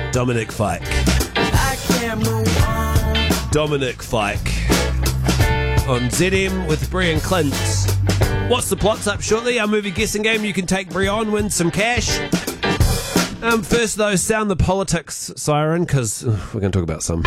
Dominic Fike. I can't move on. Dominic Fike on ZM with Brie and Clint. What's the Plot's up shortly? Our movie guessing game. You can take Brie on, win some cash. First, though, sound the politics siren, because we're going to talk about some.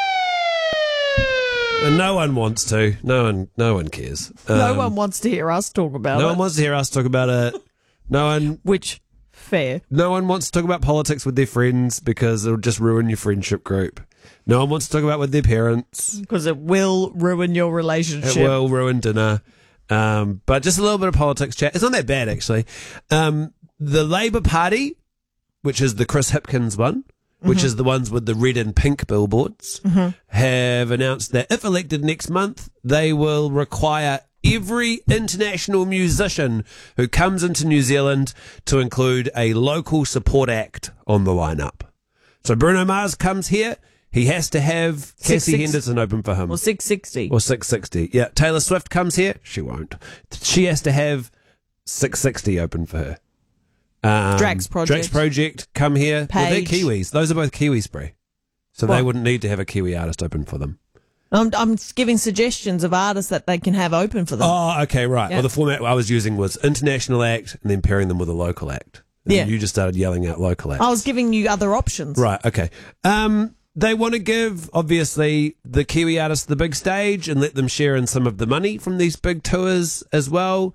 And no one wants to. No one cares. No one wants to hear us talk about it. No one wants to hear us talk about it. Which, fair. No one wants to talk about politics with their friends because it'll just ruin your friendship group. No one wants to talk about it with their parents. Because it will ruin your relationship. It will ruin dinner. But just a little bit of politics chat. It's not that bad, actually. The Labour Party, which is the Chris Hipkins one, which is the ones with the red and pink billboards, have announced that if elected next month, they will require every international musician who comes into New Zealand to include a local support act on the lineup. So Bruno Mars comes here, he has to have Cassie Henderson open for him. Or 660. Or 660. Yeah. Taylor Swift comes here, she won't. She has to have 660 open for her. Drax Project come here. Well, they're Page. Kiwis. Those are both Kiwis, Brie. So they wouldn't need to have a Kiwi artist open for them. I'm giving suggestions of artists that they can have open for them. Oh, okay, right. Yeah. Well, the format I was using was international act and then pairing them with a local act. And Yeah. you just started yelling out local acts. I was giving you other options. Right, okay. They want to give, obviously, the Kiwi artists the big stage and let them share in some of the money from these big tours as well.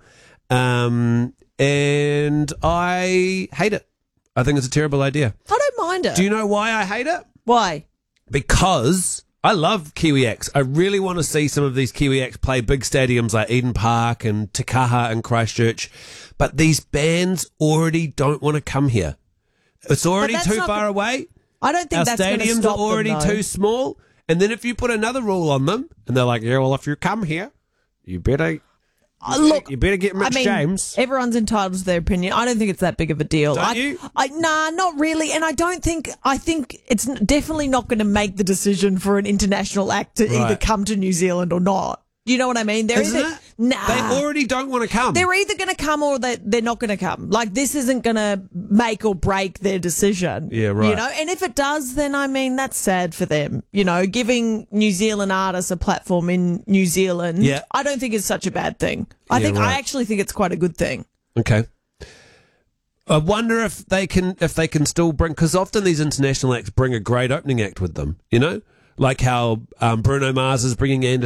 And I hate it. I think it's a terrible idea. I don't mind it. Do you know why I hate it? Why? Because I love Kiwi acts. I really want to see some of these Kiwi acts play big stadiums like Eden Park and Te Kaha and Christchurch. But these bands already don't want to come here. It's already that's too not far away. I don't think Our that's going to stadiums stop are already them, though. too small. And then if you put another rule on them, and they're like, yeah, well, if you come here, you better Look, you better get Mitch James. Everyone's entitled to their opinion. I don't think it's that big of a deal. Don't you? Nah, not really. And I think it's definitely not going to make the decision for an international act to either come to New Zealand or not. You know what I mean? Isn't it? Nah. They already don't want to come. They're either going to come or they're not going to come. Like, this isn't going to make or break their decision. Yeah, right. You know, and if it does, then I mean, that's sad for them. You know, giving New Zealand artists a platform in New Zealand, Yeah. I don't think it's such a bad thing. Yeah, I actually think it's quite a good thing. Okay. I wonder if they can still bring, because often these international acts bring a great opening act with them, you know? Like how Bruno Mars is bringing